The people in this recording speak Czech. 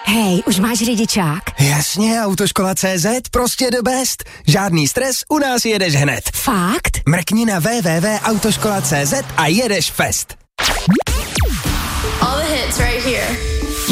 Hej, už máš řidičák? Jasně, Autoškola.cz, prostě the best. Žádný stres, u nás jedeš hned. Fakt? Mrkni na www.autoškola.cz a jedeš fest. All the hits right here.